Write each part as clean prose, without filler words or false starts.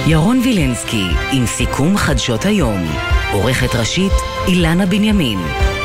ירון וילנסקי עם סיכום חדשות היום. עורכת ראשית אילנה בנימין.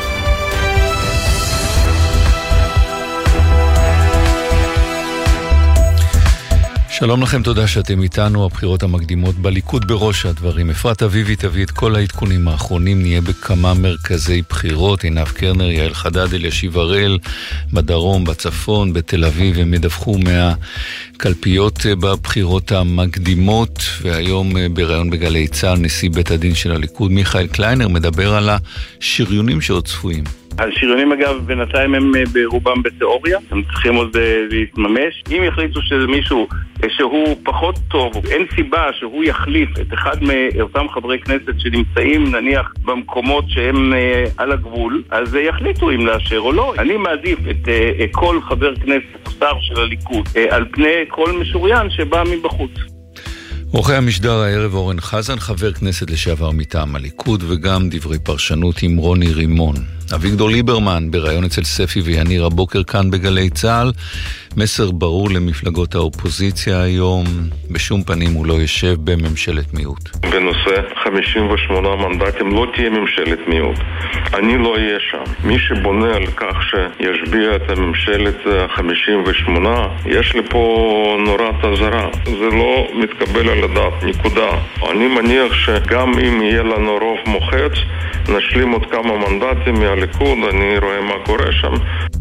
שלום לכם, תודה שאתם איתנו. הבחירות המקדימות בליכוד בראש הדברים. אפרת אביבי תביא את כל העדכונים האחרונים. נהיה בכמה מרכזי בחירות. עינב קרנר, יעל חדד, אלישיב הראל, בדרום, בצפון, בתל אביב. הם ידווחו מהקלפיות בבחירות המקדימות. והיום בראיון בגלי צה"ל, נשיא בית הדין של הליכוד מיכאל קליינר מדבר על השריונים שעוד צפויים. השריונים אגב בינתיים הם ברובם בתיאוריה, הם צריכים עוד להתממש. אם יחליטו שזה מישהו שהוא פחות טוב, אין סיבה שהוא יחליף את אחד מאותם חברי כנסת שנמצאים נניח במקומות שהם על הגבול, אז יחליטו אם לאשר או לא. אני מעדיף את כל חבר כנסת שר של הליכוד על פני כל משוריין שבא מבחוץ. אורחי המשדר הערב אורן חזן, חבר כנסת לשעבר מטעם הליכוד, וגם דברי פרשנות עם רוני רימון. אביגדור ליברמן בראיון אצל ספי ויניר הבוקר כאן בגלי צה"ל. מסר ברור למפלגות האופוזיציה היום, בשום פנים הוא לא יושב בממשלת מיעוט. בנושא 58 מנדטים לא תהיה ממשלת מיעוט. אני לא אהיה שם. מי שבונה על כך שישביע את הממשלת 58, יש לי פה נורת אזהרה. זה לא מתקבל על הדעת, נקודה. אני מניח שגם אם יהיה לנו רוב מוחץ, נשלים עוד כמה מנדטים מהליכוד, אני רואה מה קורה שם.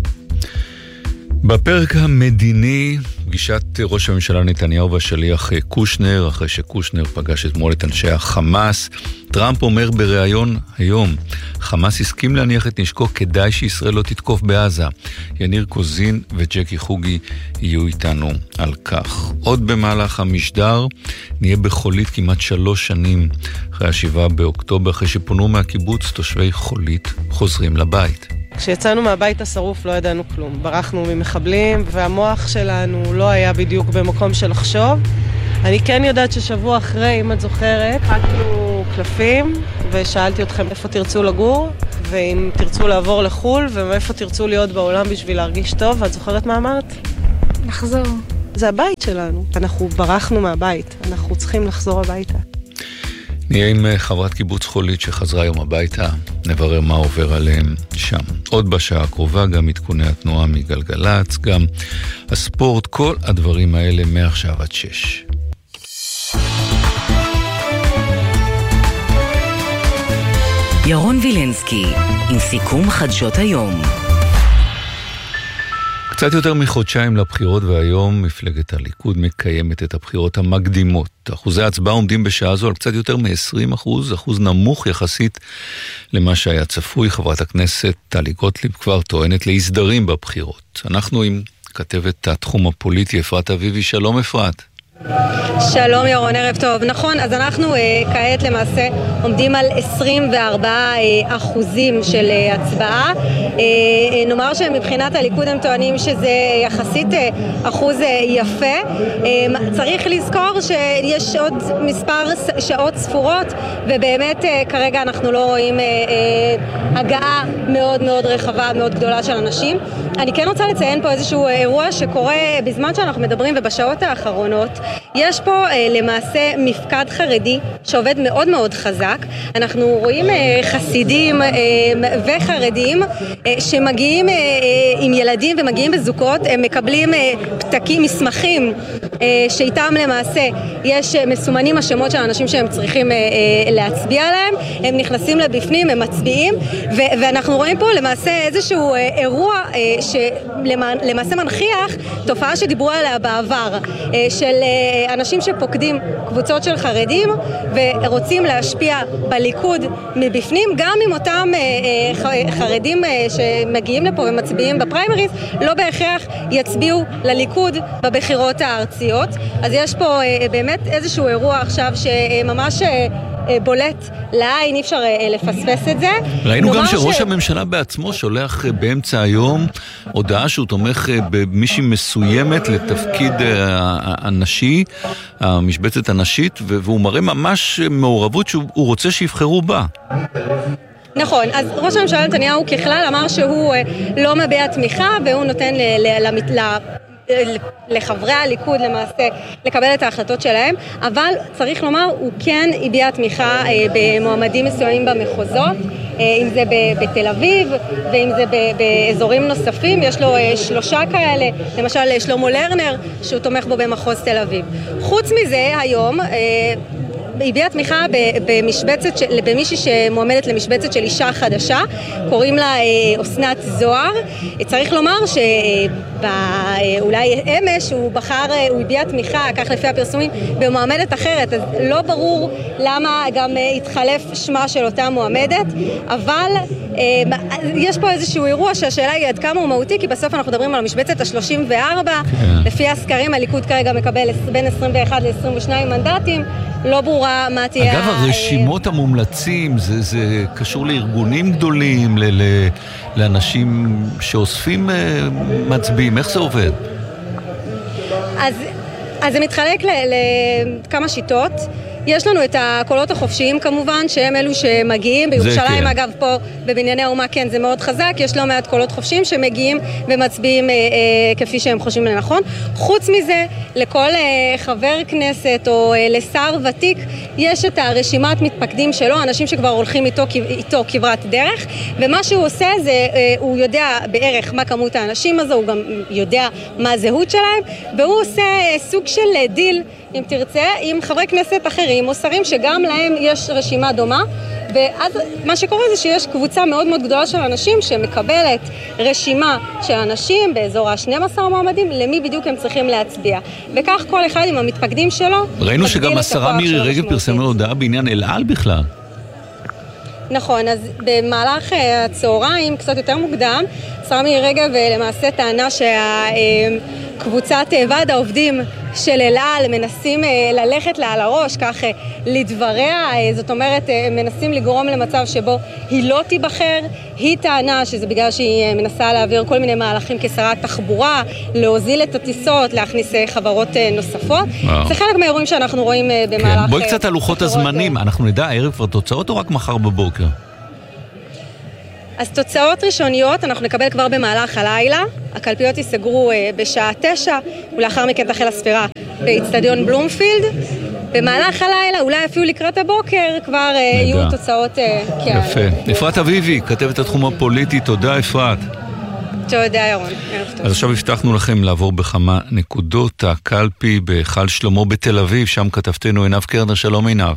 בפרק המדיני, פגישת ראש הממשלה נתניהו והשליח קושנר, אחרי שקושנר פגש אתמול את אנשי החמאס. טראמפ אומר בריאיון היום, חמאס הסכים להניח את נשקו, כדאי שישראל לא תתקוף בעזה. יניר קוזין וג'קי חוגי יהיו איתנו על כך. עוד במהלך המשדר, נהיה בחולית כמעט 3 שנים אחרי 7 באוקטובר, אחרי שפונו מהקיבוץ, תושבי חולית חוזרים לבית. כשיצאנו מהבית השרוף לא ידענו כלום. ברחנו ממחבלים והמוח שלנו לא היה בדיוק במקום של לחשוב. אני כן יודעת ששבוע אחרי, אם את זוכרת, חקנו קלפים ושאלתי אתכם איפה תרצו לגור ואם תרצו לעבור לחול ואיפה תרצו להיות בעולם בשביל להרגיש טוב. ואת זוכרת מה אמרת? לחזור. זה הבית שלנו. אנחנו ברחנו מהבית. אנחנו צריכים לחזור הביתה. נהיה עם חברת קיבוץ חולית שחזרה היום הביתה, נברר מה עובר עליהם שם. עוד בשעה הקרובה גם עדכוני התנועה מגלגלץ, גם הספורט, כל הדברים האלה מעכשיו עד 6. ירון וילנסקי עם סיכום חדשות היום. קצת יותר מחודשיים לבחירות, והיום מפלגת הליכוד מקיימת את הבחירות המקדימות. אחוזי ההצבעה עומדים בשעה זו על קצת יותר מ-20%, אחוז נמוך יחסית למה שהיה צפוי. חברת הכנסת טלי גוטליב כבר טוענת להסדרים בבחירות. אנחנו עם כתבת התחום הפוליטי אפרת אביבי. שלום אפרת. שלום ירון, ערב טוב. נכון, אז אנחנו כעת למעשה עומדים על 24% של הצבעה. נאמר שמבחינת הליכוד הם טוענים שזה יחסית אחוז יפה. צריך לזכור שיש עוד מספר שעות ספורות, ובאמת כרגע אנחנו לא רואים הגעה מאוד מאוד רחבה, מאוד גדולה של אנשים. אני כן רוצה לציין פה איזשהו אירוע שקורה בזמן שאנחנו מדברים ובשעות האחרונות. יש פה למעשה מפקד חרדי שעובד מאוד מאוד חזק. אנחנו רואים חסידים וחרדים שמגיעים עם ילדים ומגיעים בזוגות, הם מקבלים פתקים, מסמכים שאיתם למעשה יש מסומנים השמות של האנשים שהם צריכים להצביע עליהם. הם נכנסים לבפנים, הם מצביעים, ואנחנו רואים פה למעשה איזשהו אירוע שלמעשה מנחיח תופעה שדיברו עליה בעבר, של אנשים שפוקדים קבוצות של חרדים ורוצים להשפיע בליכוד מבפנים, גם אם אותם חרדים שמגיעים לפה ומצביעים בפריימריז לא בהכרח יצביעו לליכוד בבחירות הארציות. אז יש פה באמת איזשהו אירוע עכשיו שממש בולט לעין, אי אפשר לפספס את זה. ראינו גם שראש הממשלה בעצמו שולח באמצע היום הודעה שהוא תומך במישהי מסוימת לתפקיד הנשי, המשבצת הנשית, והוא מראה ממש מעורבות שהוא רוצה שיבחרו בה. נכון, אז ראש הממשלה נתניהו ככלל אמר שהוא לא מביע תמיכה, והוא נותן לחברי הליכוד למעשה לקבל את ההחלטות שלהם, אבל צריך לומר, הוא כן הביע תמיכה במועמדים מסוימים במחוזות, אם זה בתל אביב ואם זה באזורים נוספים. יש לו 3 כאלה, למשל שלמה לרנר שהוא תומך בו במחוז תל אביב. חוץ מזה היום הביעה תמיכה במישהי שמועמדת למשבצת של אישה חדשה, קוראים לה אסנת זוהר. צריך לומר שאולי אמש הוא הביע תמיכה, כך לפי הפרסומים, במועמדת אחרת, אז לא ברור למה גם התחלף שמה של אותה מועמדת, אבל יש פה איזשהו אירוע שהשאלה היא עד כמה הוא מהותי, כי בסוף אנחנו מדברים על המשבצת ה-34, לפי הסקרים הליכוד כרגע מקבל בין 21 ל-22 מנדטים, לא ברורה מה תהיה... אגב, הרשימות המומלצים, זה קשור לארגונים גדולים, לאנשים שאוספים מצביעים, איך זה עובד? אז זה מתחלק לכמה שיטות. יש לנו את הקולות החופשיים כמובן, שהם אלו שמגיעים. בירושלים, אגב, פה בבנייני האומה, כן, זה מאוד חזק. יש לא מעט קולות חופשיים שמגיעים ומצביעים כפי שהם חושבים לנכון. חוץ מזה, לכל חבר כנסת או לשר ותיק, יש את הרשימת מתפקדים שלו, אנשים שכבר הולכים איתו כברת דרך, ומה שהוא עושה זה, הוא יודע בערך מה כמות האנשים הזו, הוא גם יודע מה הזהות שלהם, והוא עושה סוג של דיל, אם תרצה, עם חברי כנסת אחרים או שרים שגם להם יש רשימה דומה, ואז מה שקורה זה שיש קבוצה מאוד מאוד גדולה של אנשים שמקבלת רשימה של אנשים באזור ה-12 מועמדים, למי בדיוק הם צריכים להצביע. וכך כל אחד עם המתפקדים שלו. ראינו שגם השרה מירי רגב פרסמה הודעה בעניין אל על בכלל. נכון, אז במהלך הצהריים, קצת יותר מוקדם, השרה מירי רגב למעשה טענה קבוצת ועד העובדים של אל על מנסים ללכת לה על הראש, כך לדבריה, זאת אומרת, מנסים לגרום למצב שבו היא לא תיבחר. היא טענה שזה בגלל שהיא מנסה להעביר כל מיני מהלכים כשרת תחבורה, להוזיל את הטיסות, להכניס חברות נוספות. זה חלק מהאירועים שאנחנו רואים במהלך... בואי קצת על לוחות הזמנים, אנחנו נדע הערב כבר תוצאות או רק מחר בבוקר? אז תוצאות ראשוניות אנחנו נקבל כבר במהלך הלילה, הקלפיות ייסגרו בשעה 9, ולאחר מכן תחל הספירה באצטדיון בלומפילד. במהלך הלילה, אולי אפילו לקראת הבוקר, כבר יהיו תוצאות... יפה. אפרת אביבי, כתבת התחום הפוליטי, תודה אפרת. תודה ירון, ערב טוב. אז עכשיו הבטחנו לכם לעבור בכמה נקודות, הקלפי בהיכל שלמה בתל אביב, שם כתבתנו עינב קרנר, שלום עינב.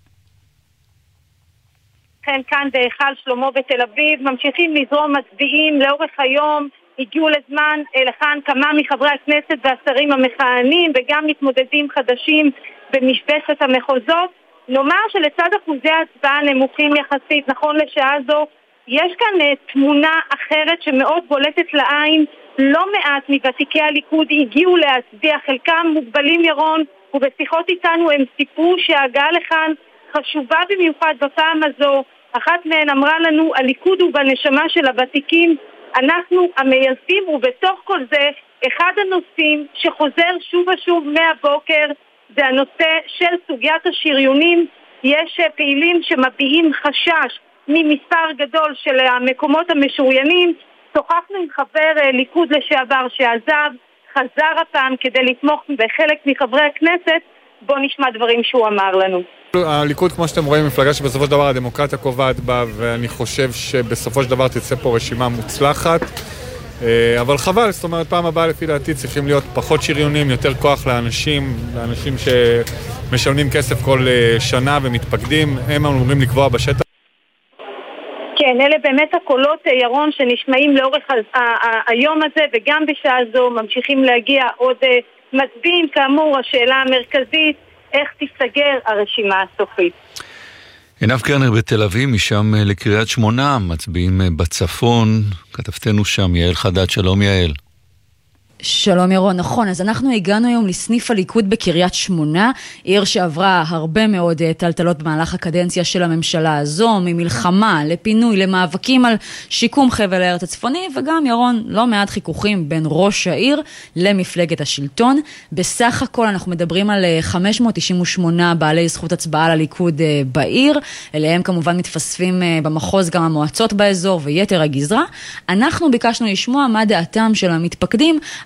כאן בהיכל שלמה בתל אביב, ממשיכים לזרום מצביעים לאורך היום, הגיעו לכאן כמה מחברי הכנסת והשרים המכהנים וגם מתמודדים חדשים במשבצת המחוזות. נאמר שלצד אחוזי ההצבעה נמוכים יחסית, נכון לשעה זו, יש כאן תמונה אחרת שמאוד בולטת לעין. לא מעט מוותיקי הליכוד הגיעו להצביע, חלקם מוגבלים ירון, ובשיחות איתנו הם סיפרו שההגעה לכאן חשובה במיוחד בפעם הזו. אחת מהן אמרה לנו, הליכוד הוא בנשמה של הוותיקים, אנחנו המייסדים, ובתוך כל זה אחד הנושאים שחוזר שוב ושוב מהבוקר זה הנושא של סוגיית השריונים. יש פעילים שמביעים חשש ממספר גדול של המקומות המשוריינים. שוחחנו עם חבר ליכוד לשעבר שעזב, חזר הפעם כדי לתמוך בחלק מחברי הכנסת. בוא נשמע דברים שהוא אמר לנו. הליכוד, כמו שאתם רואים, מפלגה שבסופו של דבר הדמוקרטיה קובעת בה, ואני חושב שבסופו של דבר תצא פה רשימה מוצלחת. אבל חבל, זאת אומרת, פעם הבאה לפי דעתי צריכים להיות פחות שריונים, יותר כוח לאנשים שמשלמים כסף כל שנה ומתפקדים, הם אמורים לקבוע בשטח. כן, אלה באמת הקולות, ירון, שנשמעים לאורך היום הזה, וגם בשעה זו ממשיכים להגיע עוד מצביעים. כאמור, השאלה המרכזית, איך תיסגר הרשימה הסופית. עינב קרנר בתל אביב, משם לקריית שמונה, מצביעים בצפון, כתבתנו שם, יעל חדד, שלום יעל. שלום ירון, נכון, אז אנחנו הגענו היום לסניף הליכוד בקריית שמונה, עיר שעברה הרבה מאוד טלטלות במהלך הקדנציה של הממשלה הזו, ממלחמה לפינוי, למאבקים על שיקום חבל הארץ הצפוני, וגם ירון, לא מעט חיכוכים בין ראש העיר למפלגת השלטון. בסך הכל אנחנו מדברים על 598 בעלי זכות הצבעה לליכוד בעיר, אליהם כמובן מתפספים במחוז גם המועצות באזור ויתר הגזרה. אנחנו ביקשנו לשמוע מה דעתם של המתפקדים על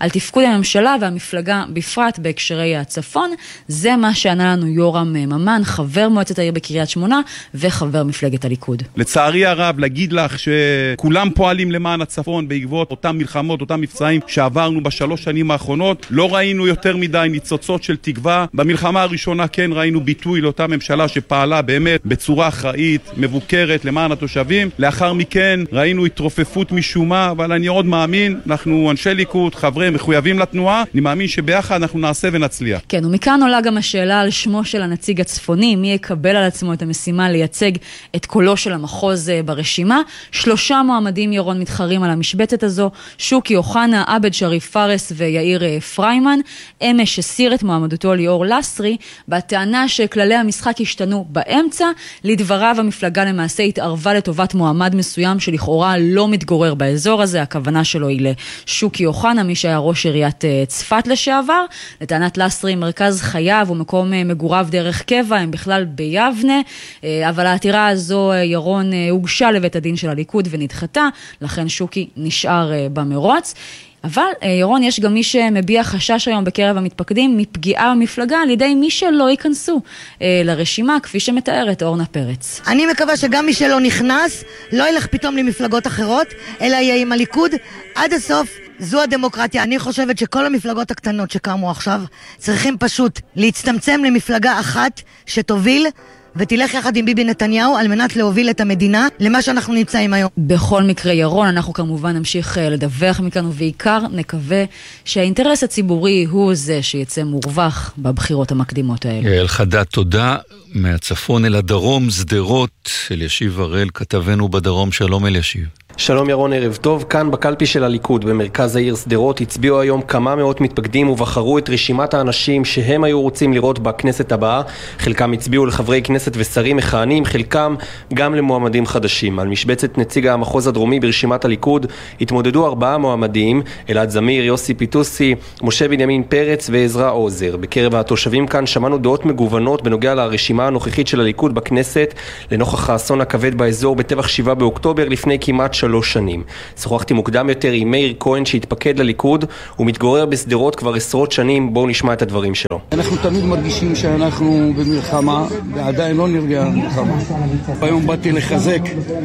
על תפקוד הממשלה והמפלגה בפרט בהקשרי הצפון. זה מה שענה לנו יורם ממן, חבר מועצת העיר בקריית שמונה וחבר מפלגת הליכוד. לצערי הרב, להגיד לך שכולם פועלים למען הצפון בעקבות אותם מלחמות, אותם מבצעים שעברנו בשלוש שנים האחרונות. לא ראינו יותר מדי ניצוצות של תקווה. במלחמה הראשונה כן ראינו ביטוי לאותה ממשלה שפעלה באמת בצורה אחראית, מבוקרת למען התושבים. לאחר מכן ראינו התרופפות משומה, אבל אני עוד מאמין, אנחנו אנשי ליכוד, חברי מחויבים לתנועה, אני מאמין שביחד אנחנו נעשה ונצליח. כן, ומכאן עולה גם השאלה על שמו של הנציג הצפוני, מי יקבל על עצמו את המשימה לייצג את קולו של המחוז ברשימה. 3 מועמדים ירון מתחרים על המשבצת הזו, שוקי אוחנה, עבד שריף פרס ויאיר פריימן. אמש הסיר את מועמדותו ליאור לסרי, בטענה שכללי המשחק השתנו באמצע. לדבריו המפלגה למעשה התערבה לטובת מועמד מסוים שלכאורה לא מתגורר באזור הזה, הכוונה שלו היא לשוקי אוחנה, מי שהיה ראש עיריית צפת לשעבר. לטענת לסרי, מרכז חייו ומקום מגוריו דרך קבע הם בכלל ביבנה, אבל העתירה הזו ירון הוגשה לבית הדין של הליכוד ונדחתה, לכן שוקי נשאר במרוץ. אבל ירון, יש גם מי שמביע חשש היום בקרב המתפקדים מפגיעה במפלגה על ידי מי שלא ייכנסו לרשימה, כפי שמתארת אורנה פרץ. אני מקווה שגם מי שלא נכנס לא ילך פתאום למפלגות אחרות, אלא יהיה עם הליכוד עד הסוף. זו הדמוקרטיה. אני חושבת שכל המפלגות הקטנות שקמו עכשיו צריכים פשוט להצטמצם למפלגה אחת שתוביל ותלך יחד עם ביבי נתניהו על מנת להוביל את המדינה למה שאנחנו נמצאים היום. בכל מקרה, ירון, אנחנו כמובן נמשיך לדווח מכאן, ובעיקר נקווה שהאינטרס הציבורי הוא זה שיצא מורווח בבחירות המקדימות האלה. יעל חדד, תודה. מהצפון אל הדרום, שדרות, אלישיב הראל, כתבנו בדרום. שלום אלישיב. שלום ירון, ערב טוב. כאן בקלפי של הליכוד במרכז העיר שדרות הצביעו היום כמה מאות מתפקדים ובחרו את רשימת האנשים שהם היו רוצים לראות בכנסת הבאה. חלקם הצביעו לחברי כנסת ושרים מכהנים, חלקם גם למועמדים חדשים. על משבצת נציג המחוז הדרומי ברשימת הליכוד התמודדו 4 מועמדים, אלעד זמיר, יוסי פיטוסי, משה בנימין פרץ ועזרא עוזר. בקרב התושבים כאן שמענו דעות מגוונות בנוגע לרשימה הנוכחית של הליכוד בכנסת לנוכח האסון הכבד באזור בטבח 7 באוקטובר לפני כמעט 3 שנים. שוחחתי מוקדם יותר עם מאיר כהן שהתפקד לליכוד ומתגורר בסדרות כבר עשרות שנים. בואו נשמע את הדברים שלו. אנחנו תמיד מרגישים שאנחנו במלחמה ועדיין לא נרגע המלחמה. היום באתי לחזק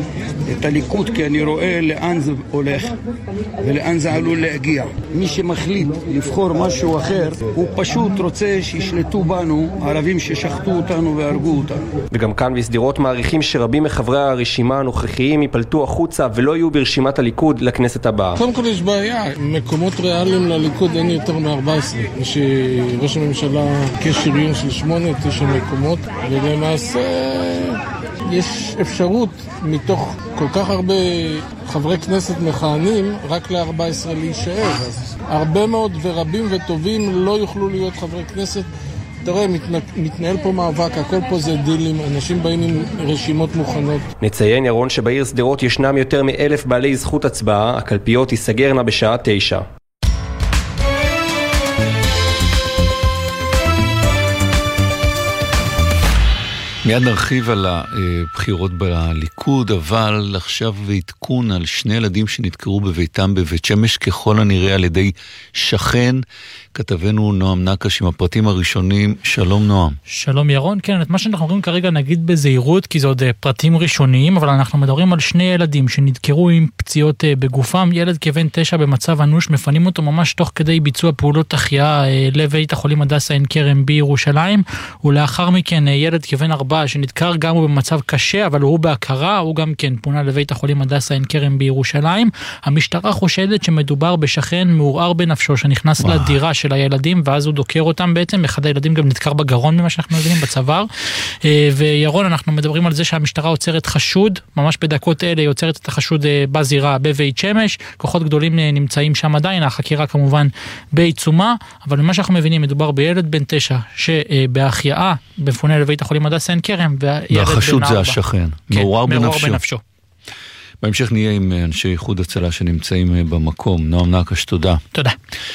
את הליכוד כי אני רואה לאן זה הולך ולאן זה עלול להגיע. מי שמחליט לבחור משהו אחר הוא פשוט רוצה שישלטו בנו ערבים ששחטו אותנו והרגו אותנו. וגם כאן בסדרות מעריכים שרבים מחברי הרשימה הנוכחיים ייפלטו החוצה ולא יהיו ברשימת הליכוד לכנסת הבאה. קודם כל יש בעיה, מקומות ריאליים לליכוד אין יותר מ-14. יש ראש הממשלה כשריון של 8-9 מקומות, ולמעשה יש אפשרות מתוך כל כך הרבה חברי כנסת מכהנים רק ל-14 להישאר. אז הרבה מאוד ורבים וטובים לא יוכלו להיות חברי כנסת. תראה, מתנהל פה מאבק, הכל פה זה דילים, אנשים באים עם רשימות מוכנות. נציין ירון שבעיר שדרות ישנם יותר מ1,000 בעלי זכות הצבעה, הקלפיות ייסגרנה בשעה 9. מיד נרחיב על הבחירות בליכוד, אבל עכשיו עדכון על 2 ילדים שנדקרו בביתם בבית שמש, ככל הנראה על ידי שכן. כתבנו נועם נקש עם הפרטים הראשונים. שלום נועם. שלום ירון. כן, את מה שאנחנו אומרים כרגע נגיד בזהירות, כי זה עוד פרטים ראשוניים, אבל אנחנו מדברים על 2 ילדים שנדקרו עם פציעות בגופם. ילד כבן 9 במצב אנוש, מפנים אותו ממש תוך כדי ביצוע פעולות החייאה לבית החולים הדסה עין כרם בירושלים, ולאחר מכן ילד כבן 4 שנדקר גם הוא במצב קשה, אבל הוא בהכרה, הוא גם כן פונה לבית החולים הדסה עין כרם בירושלים. המשטרה חושדת שמדובר בשכן מעורער בנפשו שנכנס לדירה של הילדים, ואז הוא דוקר אותם בעצם. אחד הילדים גם נדקר בגרון ממה שאנחנו מבינים, בצוואר. וירון, אנחנו מדברים על זה שהמשטרה עוצרת חשוד, ממש בדקות אלה היא עוצרת את החשוד בזירה בבית שמש. כוחות גדולים נמצאים שם עדיין, החקירה כמובן בעיצומה, אבל ממה שאנחנו מבינים מדובר בילד בן 9 שבהחייאה מפונה לבית החולים הדסה עין כרם, והחשוד זה השכן, מעורער בנפשו. בהמשך נהיה עם אנשי איחוד הצלה שנמצאים במקום. נועם נקש, תודה. תודה.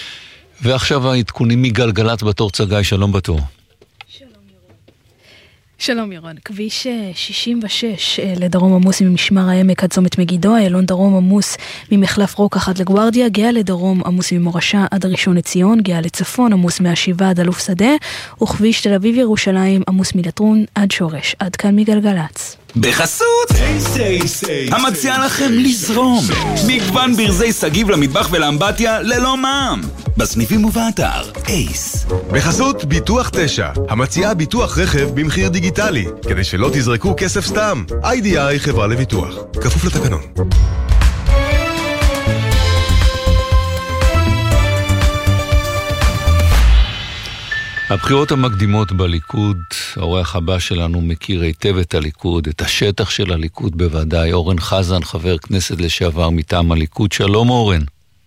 ועכשיו העדכונים מגלגלת בתור צגאי. שלום בתור. שלום ירון, כביש 66 לדרום עמוס ממשמר העמק עד צומת מגידו, איילון דרום עמוס ממחלף רוקח עד לגוארדיה, גאה לדרום עמוס ממורשה עד ראשון לציון, גאה לצפון עמוס מהשיבה עד אלוף שדה, וכביש תל אביב ירושלים עמוס מלטרון עד שורש. עד כאן מגלגלץ. בחסות המציע לכם לזרום מגוון ברזי סגיב למטבח ולאמבטיה ללא מע"מ בסניפים ובאתר אייס. בחסות ביטוח 9 המציעה ביטוח רכב במחיר דיגיטלי כדי שלא תזרקו כסף סתם. IDI חברה לביטוח כפוף לתקנון. הבחירות המקדימות בליכוד, האורח הבא שלנו מכיר היטב את הליכוד, את השטח של הליכוד בוודאי, אורן חזן, חבר כנסת לשעבר מטעם הליכוד. שלום אורן.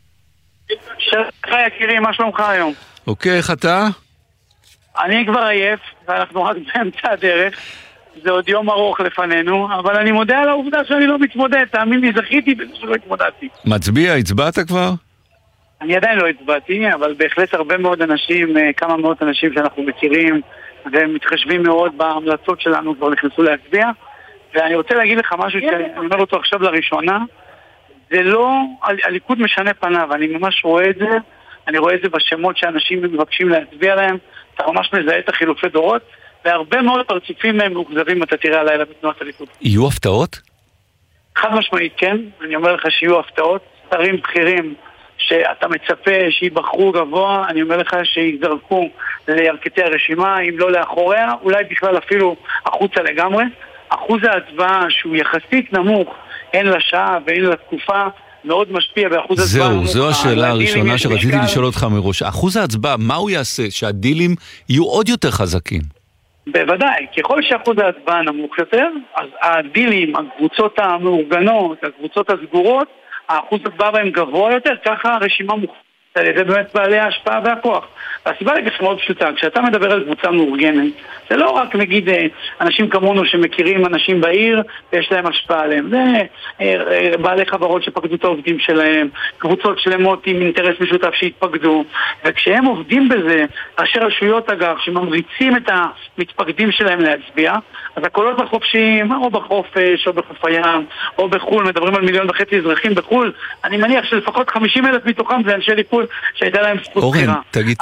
שלום יקירי, מה שלומך היום? אוקיי, איך אתה? אני כבר עייף, ואנחנו רק באמצע הדרך, זה עוד יום ארוך לפנינו, אבל אני מודה על העובדה שאני לא מתמודד, תאמין לי, זכיתי בזה שלא התמודדתי. מצביע, הצבעת כבר? אני עדיין לא הצבעתי, אבל בהחלט הרבה מאוד אנשים, כמה מאות אנשים שאנחנו מכירים ומתחשבים מאוד בהמלצות שלנו כבר נכנסו להצביע. ואני רוצה להגיד לך משהו שאני אומר אותו עכשיו לראשונה, זה לא, הליכוד משנה פניו, אני ממש רואה את זה, אני רואה את זה בשמות שאנשים מבקשים להצביע להם, אתה ממש מזהה את החילופי דורות, והרבה מאוד פרצופים מהם מאוכזבים אתה תראה הלילה בתנועת הליכוד. יהיו הפתעות? חד משמעית כן, אני אומר לך שיהיו הפתעות, שרים בכירים שאתה מצפה שיבחרו גבוה, אני אומר לך שיזרקו לירכתי הרשימה, אם לא לאחוריה, אולי בכלל אפילו החוצה לגמרי. אחוז ההצבעה שהוא יחסית נמוך, אין לשעה ואין לתקופה, מאוד משפיע באחוז ההצבעה נמוך. זו השאלה הראשונה שרציתי לשאול אותך מראש. אחוז ההצבעה, מה הוא יעשה? שהדילים יהיו עוד יותר חזקים? בוודאי, ככל שאחוז ההצבעה נמוך יותר, אז הדילים, הקבוצות המאורגנות, הקבוצות הסגורות, האחוז הצבעה בהם גבוה יותר, ככה הרשימה מוכרת על ידי באמת בעלי ההשפעה והכוח. והסיבה לכך מאוד פשוטה, כשאתה מדבר על קבוצה מאורגנת, זה לא רק נגיד אנשים כמונו שמכירים אנשים בעיר ויש להם השפעה עליהם, זה בעלי חברות שפקדו את העובדים שלהם, קבוצות שלמות עם אינטרס משותף שהתפקדו, וכשהם עובדים בזה, ראשי רשויות אגב, שממריצים את המתפקדים שלהם להצביע, אז הקולות החופשיים, או בחופש, או בחוף הים, או בחול, מדברים על 1.5 מיליון אזרחים בחול, אני מניח שלפחות 50,000 מתוכם זה אנשי ליכוד שהייתה להם זכות בחירה. אורן, תגיד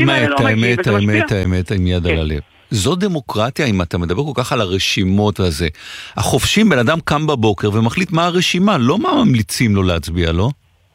האמת, עם יד על הלב. זו דמוקרטיה, אם אתה מדבר כל כך על הרשימות הזה. החופשים, בן אדם קם בבוקר ומחליט מה הרשימה, לא מה ממליצים לו להצביע, לא?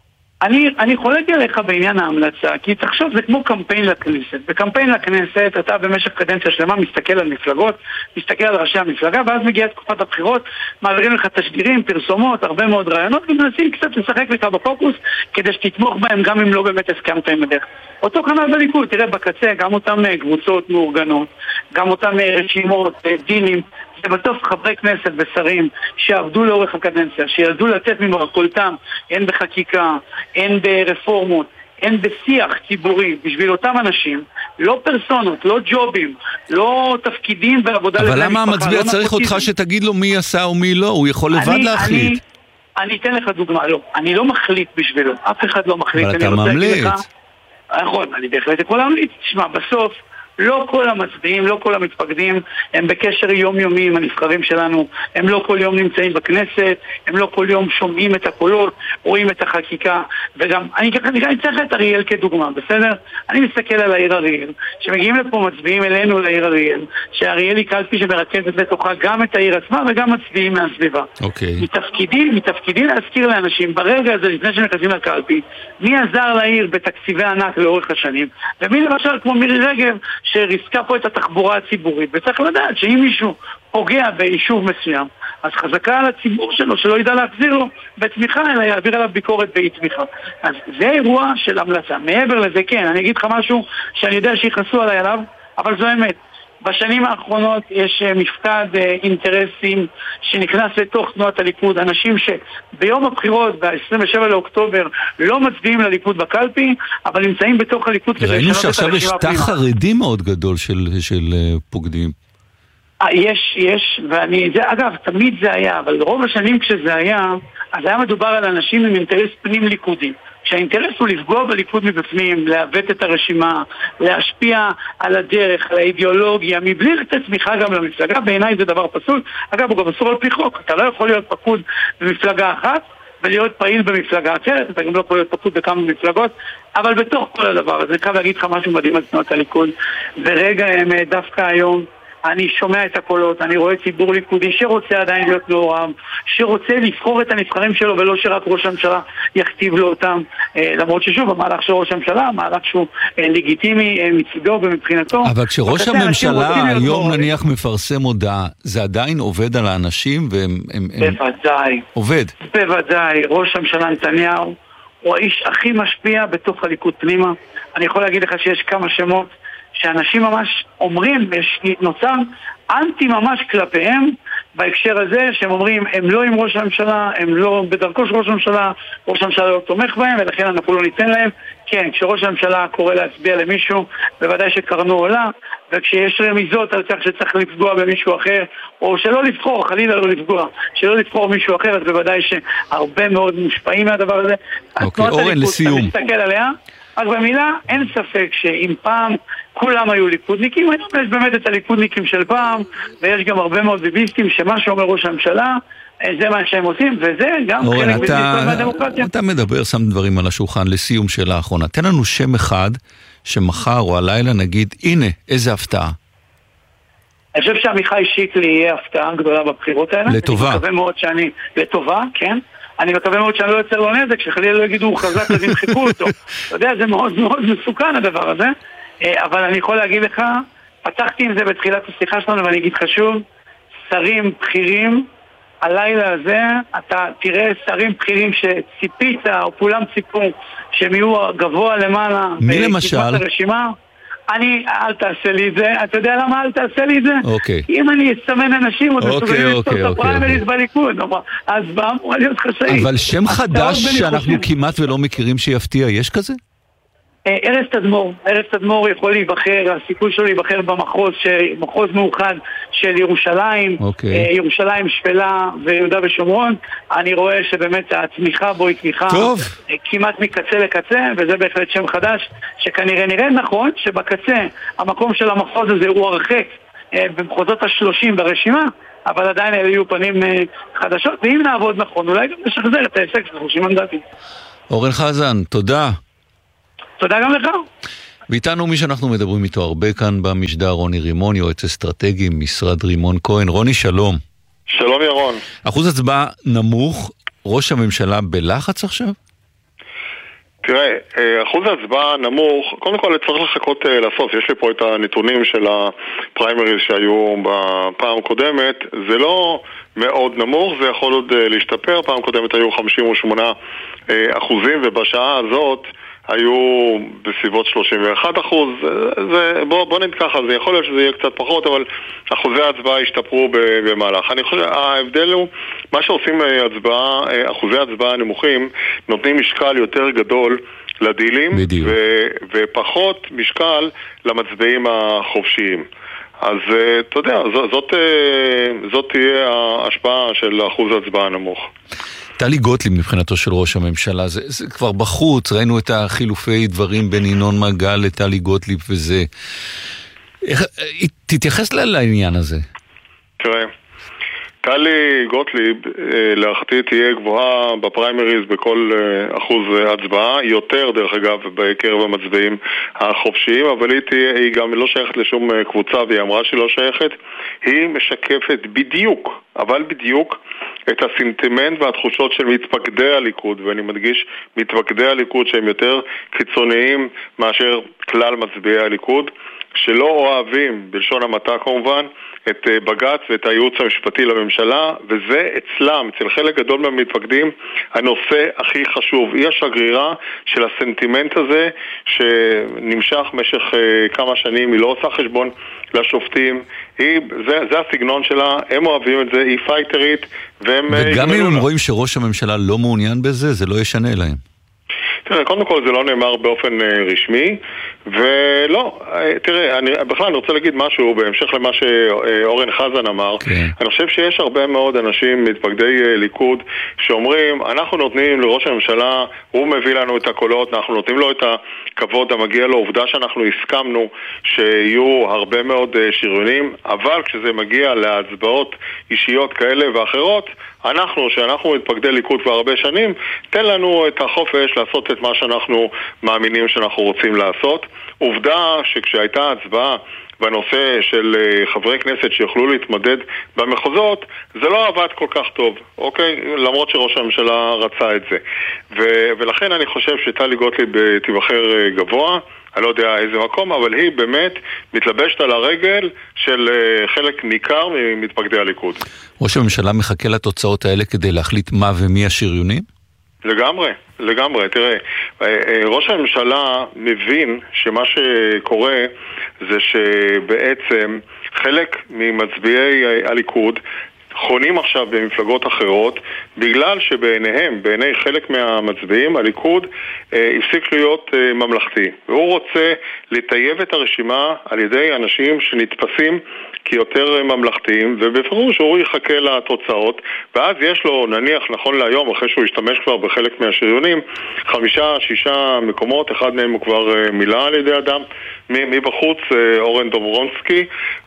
אני חולק עליך בעניין ההמלצה, כי תחשוב, זה כמו קמפיין לכנסת. בקמפיין לכנסת אתה במשך קדנציה שלמה מסתכל על מפלגות, מסתכל על ראשי המפלגה, ואז מגיעה תקופת הבחירות, מעבירים לך תשדירים, פרסומות, הרבה מאוד רעיונות, ומנסים קצת לשחק לך בפוקוס, כדי שתתמוך בהם גם אם לא באמת הסכמת עם הדרך. אותו כנ"ל בליכוד, תראה בקצה, גם אותם קבוצות מאורגנות, גם אותם רשימות, דילים, זה בסוף חברי כנסת ושרים שעבדו לאורך הקדנציה, שידעו לתת ממרכולתם, הן בחקיקה, הן ברפורמות, הן בשיח ציבורי בשביל אותם אנשים, לא פרסונות, לא ג'ובים, לא תפקידים בעבודה לבני משפחה. אבל למה המצביע צריך אותך שתגיד לו מי עשה ומי לא? הוא יכול לבד להחליט. אני אתן לך דוגמה, לא. אני לא מחליט בשבילו, אף אחד לא מחליט. אבל אתה ממליץ. נכון, אני בהחלט יכול להמליץ. תשמע, בסוף לא כל המצביעים, לא כל המתפקדים הם בקשר יומיומי עם הנבחרים שלנו, הם לא כל יום נמצאים בכנסת, הם לא כל יום שומעים את הקולות, רואים את החקיקה, וגם אני צריך את אריאל כדוגמה, בסדר? אני מסתכל על העיר אריאל, שמגיעים לפה מצביעים אלינו לעיר אריאל, שאריאל היא קלפי שמרכזת לתוכה גם את העיר עצמה וגם מצביעים מהסביבה. מתפקידים להזכיר לאנשים ברגע הזה לפני שנכנסים לקלפי, מי עזר לעיר בתקציבי ענק לאורך השנים, ומי למשל כמו מירי רגב שריסקה פה את התחבורה הציבורית, וצריך לדעת שאם מישהו פוגע ביישוב מסוים, אז חזקה על הציבור שלו שלא ידע להחזיר לו בתמיכה, אלא יעביר עליו ביקורת באי תמיכה. אז זה אירוע של המלצה. מעבר לזה, כן, אני אגיד לך משהו שאני יודע שיחסו עליי עליו, אבל זו אמת. בשנים האחרונות יש מפקד אינטרסים שנכנס לתוך תנועת הליכוד, אנשים שביום הבחירות, ב-27 לאוקטובר, לא מצביעים לליכוד בקלפי, אבל נמצאים בתוך הליכוד כדי לשנות את הרשימה הפנימה. ראינו שעכשיו יש תא חרדי מאוד גדול של פוקדים. יש, אגב, תמיד זה היה, אבל רוב השנים כשזה היה, אז היה מדובר על אנשים עם אינטרס פנים ליכודי. שהאינטרס הוא לפגוע בליכוד מבפנים, להוות את הרשימה, להשפיע על הדרך, על האידיאולוגיה, מבלי לתת תמיכה גם למפלגה. בעיניי זה דבר פסול. אגב, הוא גם אסור על פי חוק. אתה לא יכול להיות פקוד במפלגה אחת ולהיות פעיל במפלגה אחרת, אתה גם לא יכול להיות פקוד בכמה מפלגות, אבל בתוך כל הדבר הזה, אני חייב להגיד לך משהו מדהים על תנועת הליכוד. ברגע האמת, דווקא היום, אני שומע את הקולות, אני רואה ציבור ליכודי שרוצה עדיין להיות מעורב, שרוצה לבחור את הנבחרים שלו ולא שרק ראש הממשלה יכתיב לו אותם, למרות ששוב, המהלך של ראש הממשלה, המהלך שהוא לגיטימי מצידו ומבחינתו. אבל כשראש הממשלה היום נניח מפרסם הודעה, זה עדיין עובד על האנשים והם... בוודאי. עובד. בוודאי. ראש הממשלה נתניהו הוא האיש הכי משפיע בתוך הליכוד פנימה. אני יכול להגיד לך שיש כמה שמות שאנשים ממש אומרים, נוצר אנטי ממש כלפיהם בהקשר הזה, שהם אומרים, הם לא עם ראש הממשלה, הם לא בדרכו של ראש הממשלה, ראש הממשלה לא תומך בהם, ולכן אנחנו לא ניתן להם. כן, כשראש הממשלה קורא להצביע למישהו, בוודאי שקרנו עולה, וכשיש רמיזות על כך שצריך לפגוע במישהו אחר, או שלא לבחור, חלילה לא לפגוע, שלא לבחור מישהו אחר, אז בוודאי שהרבה מאוד מושפעים מהדבר הזה. אוקיי, אורן, לסיום. אתה מסתכל עליה, אז במילה, אין ספק שאם פעם כולם היו ליכודניקים, היום יש באמת את הליכודניקים של פעם, ויש גם הרבה מאוד ביביסטים שמה שאומר ראש הממשלה, זה מה שהם עושים, וזה גם חלק בלתי נפרד מהדמוקרטיה. אתה מדבר, שם דברים על השולחן לסיום שאלה האחרונה. תן לנו שם אחד שמחר או הלילה נגיד, הנה, איזה הפתעה. אני חושב שעמיחי שיקלי יהיה הפתעה גדולה בבחירות האלה. לטובה. אני מקווה מאוד שאני, לטובה, כן. אני מקווה מאוד שאני לא יוצר לו נזק, שחלילה לא יגידו הוא חזק אז ימחקו אותו. אתה יודע, זה מאוד מאוד מסוכן הדבר הזה. אבל אני יכול להגיד לך, פתחתי עם זה בתחילת השיחה שלנו ואני אגיד חשוב, שרים בכירים, הלילה הזה אתה תראה שרים בכירים שציפית או כולם ציפו שהם יהיו גבוה למעלה. מי למשל? הרשימה. אל תעשה לי את זה. אתה יודע למה אל תעשה לי את זה? אוקיי. אם אני אסמן אנשים עוד מסוגלים לספור את הפריימריז בליכוד, אז בא אמורה להיות חשאי. אבל שם חדש שאנחנו כמעט ולא מכירים שיפתיע, יש כזה? ארז תדמור יכול להיבחר, הסיכוי שלו להיבחר במחוז מאוחד של ירושלים, ירושלים שפלה ויהודה ושומרון. אני רואה שבאמת התמיכה בו היא תמיכה כמעט מקצה לקצה, וזה בהחלט שם חדש שכנראה נראה נכון שבקצה המקום של המחוז הזה הוא הרחק במחוזות ה-30 ברשימה, אבל עדיין אלה יהיו פנים חדשות, ואם נעבוד נכון אולי גם נשחזר את ההישג של 30 מנדטים. אורן חזן, תודה. תודה גם לך. ואיתנו מי שאנחנו מדברים איתו הרבה כאן במשדר, רוני רימון, יועץ אסטרטגי, משרד רימון כהן. רוני, שלום. שלום ירון. אחוז הצבעה נמוך, ראש הממשלה בלחץ עכשיו? תראה, אחוז ההצבעה נמוך, קודם כל צריך לחכות לסוף, יש לי פה את הנתונים של הפריימריז שהיו בפעם קודמת, זה לא מאוד נמוך, זה יכול עוד להשתפר, פעם קודמת היו 58%, ובשעה הזאת היו בסביבות 31%, בוא נגיד ככה, זה יכול להיות שזה יהיה קצת פחות, אבל אחוזי ההצבעה השתפרו במהלך. אני חושב, ההבדל הוא, מה שעושים אחוזי ההצבעה הנמוכים, נותנים משקל יותר גדול לדילים, ופחות משקל למצביעים החופשיים. אז אתה יודע, זאת תהיה ההשפעה של אחוז ההצבעה הנמוך. טלי גוטליב מבחינתו של ראש הממשלה, זה כבר בחוץ, ראינו את החילופי דברים בין ינון מגל לטלי גוטליב וזה. תתייחס לעניין הזה. תראה, טלי גוטליב להערכתי תהיה גבוהה בפריימריז בכל אחוז הצבעה, יותר דרך אגב בקרב המצביעים החופשיים, אבל היא גם לא שייכת לשום קבוצה והיא אמרה שהיא לא שייכת. היא משקפת בדיוק, אבל בדיוק, את הסנטימנט והתחושות של מתפקדי הליכוד, ואני מדגיש מתפקדי הליכוד שהם יותר קיצוניים מאשר כלל מצביעי הליכוד, שלא אוהבים, בלשון המעטה כמובן, את בג"ץ ואת הייעוץ המשפטי לממשלה, וזה אצלם, אצל חלק גדול מהמתפקדים, הנושא הכי חשוב. היא השגרירה של הסנטימנט הזה, שנמשך משך כמה שנים, היא לא עושה חשבון לשופטים, זה הסגנון שלה, הם אוהבים את זה, היא פייטרית, וגם אם הם רואים שראש הממשלה לא מעוניין בזה, זה לא ישנה להם. תראה, קודם כל זה לא נאמר באופן רשמי, ולא, תראה, אני בכלל רוצה להגיד משהו בהמשך למה שאורן חזן אמר. אני חושב שיש הרבה מאוד אנשים מתפקדי ליכוד שאומרים, אנחנו נותנים לראש הממשלה, הוא מביא לנו את הקולות, אנחנו נותנים לו את הכבוד המגיע לו, עובדה שאנחנו הסכמנו שיהיו הרבה מאוד שריונים, אבל כשזה מגיע להצבעות אישיות כאלה ואחרות, שאנחנו מתפקדי ליכוד כבר הרבה שנים, תן לנו את החופש לעשות את מה שאנחנו מאמינים שאנחנו רוצים לעשות. עובדה שכשהייתה הצבעה בנושא של חברי כנסת שיוכלו להתמודד במחוזות, זה לא עבד כל כך טוב, אוקיי? למרות שראש הממשלה רצה את זה. ולכן אני חושב שטלי גוטליב תיבחר גבוה, אני לא יודע איזה מקום, אבל היא באמת מתלבשת על הרגל של חלק ניכר ממתפקדי הליכוד. ראש הממשלה מחכה לתוצאות האלה כדי להחליט מה ומי השריונים? לגמרי. תראה, ראש הממשלה מבין שמה שקורה זה שבעצם חלק ממצביעי הליכוד חונים עכשיו במפלגות אחרות בגלל שבעיניהם, בעיני חלק מהמצביעים, הליכוד הפסיק להיות ממלכתי. והוא רוצה לטייב את הרשימה על ידי אנשים שנתפסים כיותר ממלכתיים, ובפירוש הוא יחכה לתוצאות, ואז יש לו, נניח נכון להיום, אחרי שהוא השתמש כבר בחלק מהשריונים, 5-6 מקומות, אחד מהם הוא כבר מילא על ידי אדם מבחוץ, אורן דוברונסקי,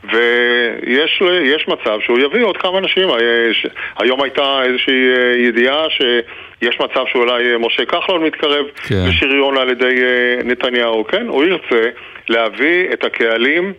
ויש מצב שהוא יביא עוד כמה אנשים. היום הייתה איזושהי ידיעה שיש מצב שאולי משה כחלון מתקרב בשריון על ידי נתניהו, כן? הוא ירצה להביא את הקהלים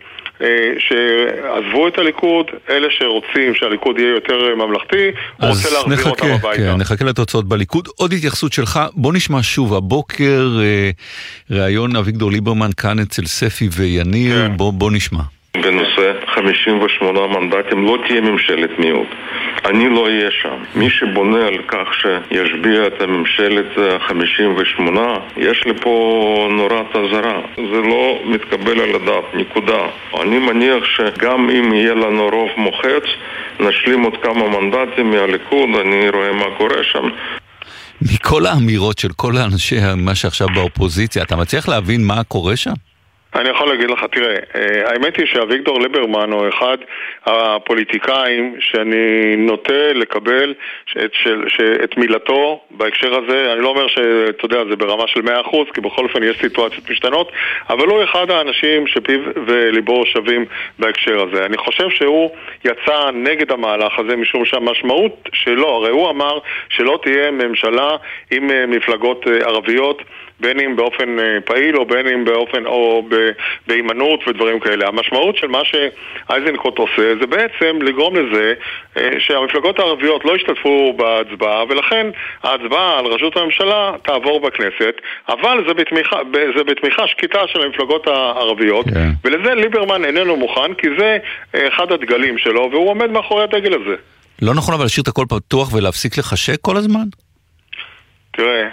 שעזבו את הליכוד, אלה שרוצים שהליכוד יהיה יותר ממלכתי, הוא רוצה להחזיר אותם הביתה. כן, נחכה לתוצאות בליכוד. עוד התייחסות שלך, בוא נשמע שוב, הבוקר ראיון אביגדור ליברמן כאן אצל ספי ויניר, בוא נשמע. בנושא 58 מנדטים לא תהיה ממשלת מיעוט. אני לא אהיה שם. מי שבונה על כך שישביע את הממשלת 58, יש לי פה נורת אזהרה. זה לא מתקבל על הדעת, נקודה. אני מניח שגם אם יהיה לנו רוב מוחץ, נשלים עוד כמה מנדטים מהליכוד, אני רואה מה קורה שם. מכל האמירות של כל האנשי מה שעכשיו באופוזיציה, אתה מצליח להבין מה קורה שם? אני יכול להגיד לך, תראה, האמת היא שאביגדור ליברמן הוא אחד הפוליטיקאים שאני נוטה לקבל את מילתו בהקשר הזה. אני לא אומר שאתה יודע, זה ברמה של 100%, כי בכל אופן יש סיטואציות משתנות, אבל הוא אחד האנשים שפיו וליבו שווים בהקשר הזה. אני חושב שהוא יצא נגד המהלך הזה, משום שהמשמעות שלו, הרי הוא אמר שלא תהיה ממשלה עם מפלגות ערביות, בין אם באופן פעיל או בין אם באופן או בהימנעות ודברים כאלה. המשמעות של מה שאייזנקוט עושה זה בעצם לגרום לזה שהמפלגות הערביות לא ישתתפו בהצבעה, ולכן ההצבעה על ראשות הממשלה תעבור בכנסת, אבל זה בתמיכה שקטה של המפלגות הערביות, ולזה ליברמן איננו מוכן, כי זה אחד הדגלים שלו והוא עומד מאחורי הדגל הזה. לא נכון אבל להשאיר את הכל פתוח ולהפסיק לחשק כל הזמן? תראה,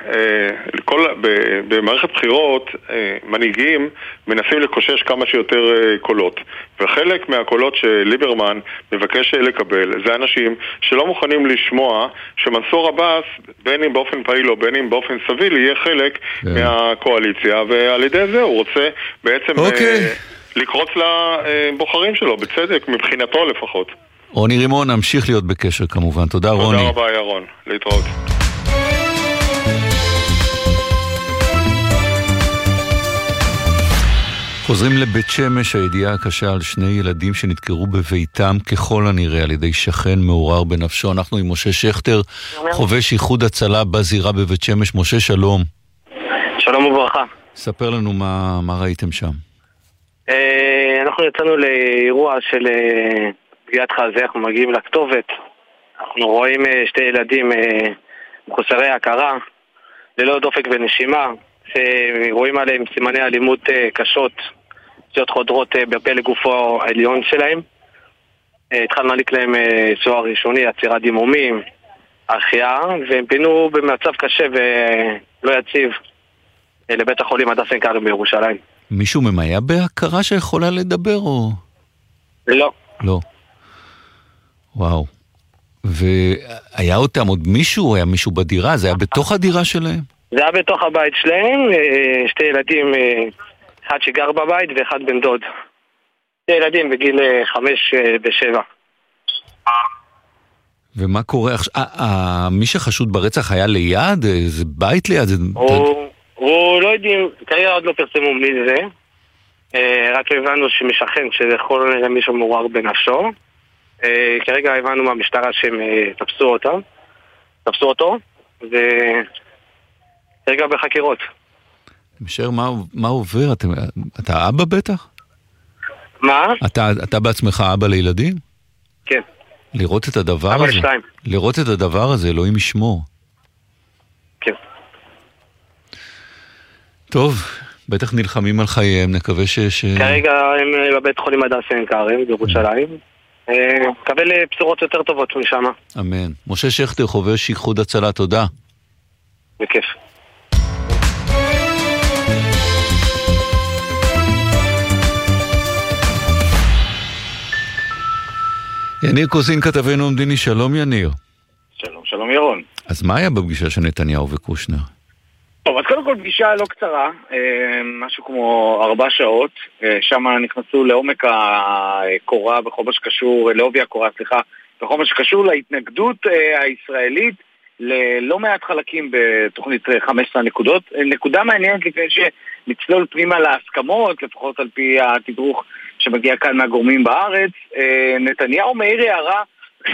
במערכת בחירות מנהיגים מנסים לקושש כמה שיותר קולות, וחלק מהקולות שליברמן מבקש לקבל זה אנשים שלא מוכנים לשמוע שמנסור עבאס, בין אם באופן פעיל או בין אם באופן סביל, יהיה חלק מהקואליציה, ועל ידי זה הוא רוצה בעצם לקרוץ לבוחרים שלו, בצדק, מבחינתו לפחות. רוני רימון, נמשיך להיות בקשר כמובן. תודה רוני. תודה רבה ירון, להתראות. חוזרים לבית שמש, הידיעה הקשה על שני ילדים שנתקרו בביתם ככל הנראה על ידי שכן מעורר בנפשו. אנחנו עם משה שכטר, חובש איחוד הצלה בזירה בבית שמש. משה, שלום. שלום וברכה. ספר לנו מה ראיתם שם. אנחנו יצאנו לאירוע של פגיעת חזה, אנחנו מגיעים לכתובת, אנחנו רואים שתי ילדים מחוסרי הכרה, ללא דופק ונשימה, שרואים עליהם סימני אלימות קשות, פציעות חודרות בפה לגופו העליון שלהם. התחלנו להעניק להם סיוע ראשוני, עצירת דימומים, החייאה, והם פינו במצב קשה ולא יציב לבית החולים הדסה עין כרם בירושלים. מישהו ממיה בהכרה שיכולה לדבר או? לא. לא. וואו. והיה אותם עוד מישהו? היה מישהו בדירה? זה היה בתוך הדירה שלהם? זה היה בתוך הבית שלהם, שתי ילדים, אחד שגר בבית ואחד בן דוד. ילדים בגיל 5 ו7. ומה קורה עכשיו? מי שחשוד ברצח היה ליד? זה בית ליד? הוא לא יודעים, כרגע עוד לא פרסמו מי זה. רק הבנו שמשכן שזה יכול להיות מישהו מעורר בנפשו. כרגע הבנו מהמשטרה שהם תפסו אותו, וכרגע בחקירות. משאר, מה עובר? אתה אבא בטח? מה? אתה בעצמך אבא לילדים? כן. לראות את הדבר הזה? לראות את הדבר הזה, אלוהים ישמור. כן. טוב, בטח נלחמים על חייהם, נקווה כרגע הם בבית חולים הדסה עין כרם, בירושלים. קבל בשורות יותר טובות משם. אמן. משה שכטר, חובש איחוד הצלה, תודה. בכיף. יניר קוזין, כתבנו המדיני, שלום יניר. שלום ירון. אז מה היה בפגישה של נתניהו וקושנר? טוב, אז קודם כל פגישה לא קצרה, משהו כמו 4 שעות, שם נכנסו לעומק הקורה בכל מה שקשור, לעובי הקורה, בכל מה שקשור להתנגדות הישראלית ללא מעט חלקים בתוכנית 15 נקודות. נקודה מעניינת לפני שנצלול פנימה להסכמות, לפחות על פי התדרוך שמגיע כאן מהגורמים בארץ, נתניהו מאיר הערה,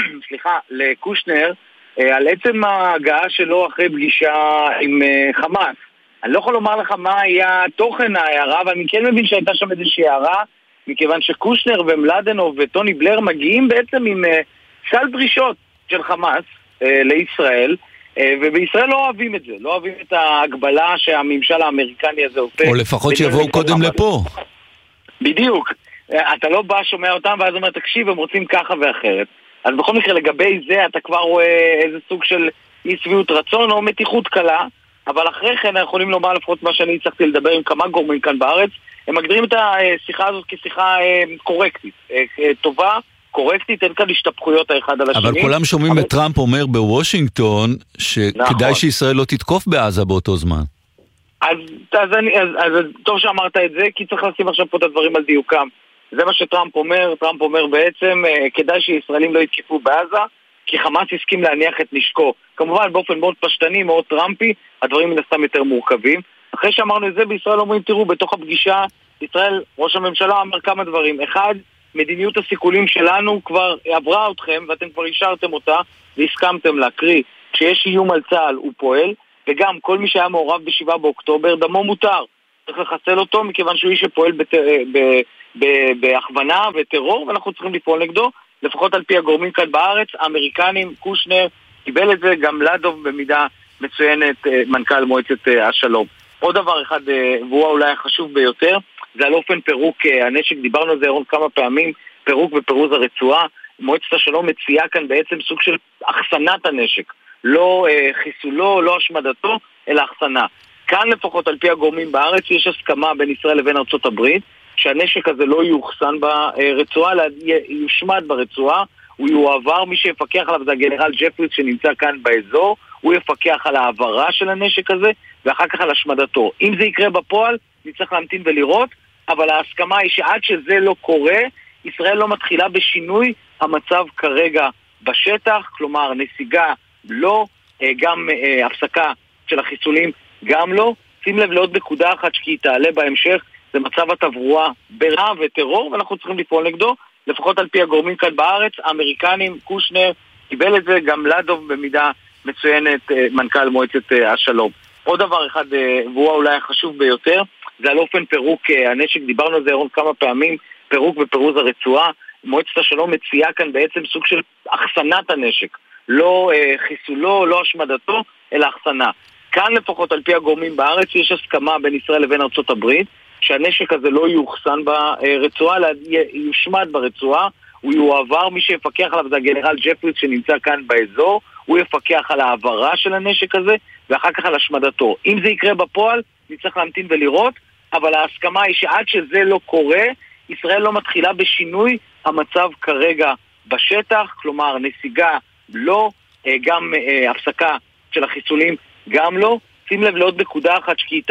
לקושנר, על עצם ההגעה שלו אחרי פגישה עם חמאס. אני לא יכול לומר לך מה היה תוכן ההערה, אבל אני כן מבין שהייתה שם איזושהי הערה, מכיוון שקושנר ומלדנוב וטוני בלר מגיעים בעצם עם סל דרישות של חמאס לישראל, ובישראל לא אוהבים את זה, לא אוהבים את ההגבלה שהממשל האמריקני הזה עושה. או לפחות שיבואו קודם לפה. בדיוק. אתה לא בא, שומע אותם, ואז אומר, תקשיב, הם רוצים ככה ואחרת. אז בכל מקרה לגבי זה אתה כבר רואה איזה סוג של אי שביעות רצון או מתיחות קלה, אבל אחרי כן יכולים לומר לפחות מה שאני הצלחתי לדבר עם כמה גורמים כאן בארץ, הם מגדירים את השיחה הזאת כשיחה קורקטית, טובה, קורקטית, אין כאן השתפכויות האחד על השני. אבל כולם שומעים את טראמפ אומר בוושינגטון שכדאי שישראל לא תתקוף בעזה באותו זמן. אז טוב שאמרת את זה, כי צריך לשים עכשיו פה את הדברים על דיוקם. זה מה שטראמפ אומר. טראמפ אומר בעצם כדאי שישראלים לא יתקפו בעזה, כי חמאס הסכים להניח את נשקו. כמובן באופן מאוד פשטני, מאוד טראמפי, הדברים מן הסתם יותר מורכבים. אחרי שאמרנו את זה, בישראל אומרים, תראו, בתוך הפגישה, ישראל, ראש הממשלה אמר כמה דברים. אחד, מדיניות הסיכולים שלנו כבר עברה אתכם, ואתם כבר אישרתם אותה, והסכמתם להקריא. כשיש איום על צה"ל, הוא פועל, וגם כל מי שהיה מעורב ב7 באוקטובר, דמו מותר. צריך לחסל אותו, מכיוון שהוא איש שפועל בהכוונה וטרור, ואנחנו צריכים לפעול נגדו, לפחות על פי הגורמים כאן בארץ, האמריקנים, קושנר, קיבל את זה, גם לדוב במידה מצוינת, מנכ"ל מועצת השלום. עוד דבר אחד, והוא אולי החשוב ביותר, זה על אופן פירוק הנשק, דיברנו על זה עוד כמה פעמים, פירוק ופירוז הרצועה. מועצת השלום מציעה כאן בעצם סוג של אחסנת הנשק, לא חיסולו, לא השמדתו, אלא אחסנה. כאן לפחות על פי הגורמים בארץ יש הסכמה בין ישראל לבין ארצות הברית, שהנשק הזה לא יוחסן ברצועה, אלא יושמד ברצועה, הוא יועבר, מי שיפקח עליו זה הגנרל ג'פריס שנמצא כאן באזור, הוא יפקח על העברה של הנשק הזה, ואחר כך על השמדתו. אם זה יקרה בפועל, נצטרך להמתין ולראות, אבל ההסכמה היא שעד שזה לא קורה, ישראל לא מתחילה בשינוי המצב כרגע בשטח, כלומר נסיגה לא, גם הפסקה של החיסולים גם לא. שים לב לעוד נקודה אחת שהיא תעלה בהמשך, זה מצב התברואה ברע וטרור, ואנחנו צריכים לפעול נגדו, לפחות על פי הגורמים כאן בארץ, האמריקנים, קושנר, קיבל את זה, גם לדוב במידה מצוינת, מנכ"ל מועצת השלום. עוד דבר אחד, והוא אולי החשוב ביותר, זה על אופן פירוק הנשק, דיברנו על זה עוד כמה פעמים, פירוק ופירוז הרצועה. מועצת השלום מציעה כאן בעצם סוג של אחסנת הנשק, לא חיסולו, לא השמדתו, אלא אחסנה. כאן לפחות על פי הגורמים בארץ יש הסכמה בין ישראל לבין ארצות הברית, שהנשק הזה לא יוחסן ברצועה, אלא יושמד ברצועה, הוא יועבר, מי שיפקח עליו זה הגנרל ג'פריס שנמצא כאן באזור, הוא יפקח על העברה של הנשק הזה, ואחר כך על השמדתו. אם זה יקרה בפועל, נצטרך להמתין ולראות, אבל ההסכמה היא שעד שזה לא קורה, ישראל לא מתחילה בשינוי המצב כרגע בשטח, כלומר נסיגה לא, גם הפסקה של החיסולים גם לא. שים לב לעוד נקודה אחת שהיא